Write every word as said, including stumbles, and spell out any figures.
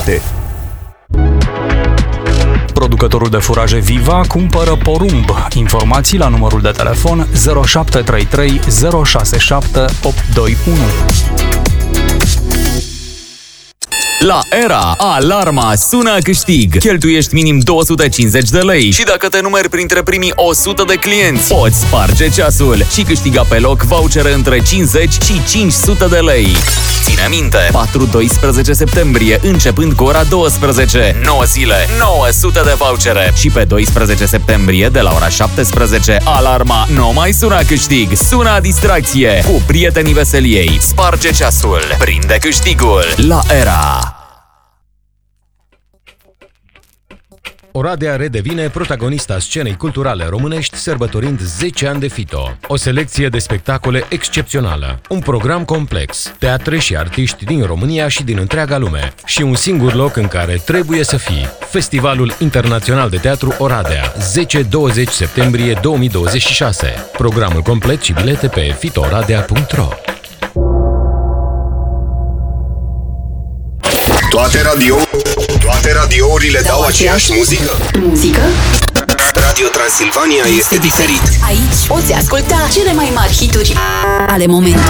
calitate. Producătorul de furaje Viva cumpără porumb. Informații la numărul de telefon zero șapte trei trei zero șase șapte opt doi unu. La Era, alarma sună câștig. Cheltuiești minim două sute cincizeci de lei și dacă te numeri printre primii o sută de clienți, poți sparge ceasul și câștiga pe loc vouchere între cincizeci și cinci sute de lei. Ține minte, patru doisprezece septembrie, începând cu ora douăsprezece, nouă zile, nouă sute de vouchere. Și pe doisprezece septembrie, de la ora șaptesprezece, alarma nu mai sună câștig, sună distracție cu prietenii veseliei. Sparge ceasul, prinde câștigul la Era. Oradea redevine protagonista scenei culturale românești, sărbătorind zece ani de Fito. O selecție de spectacole excepțională, un program complex, teatre și artiști din România și din întreaga lume și un singur loc în care trebuie să fii. Festivalul Internațional de Teatru Oradea, zece douăzeci septembrie două mii douăzeci și șase. Programul complet și bilete pe fitooradea punct ro. Toate radio, toate radiourile dau, dau aceeași muzică. Muzică? Radio Transilvania este diferit. Aici poți asculta cele mai mari hituri ale momentului.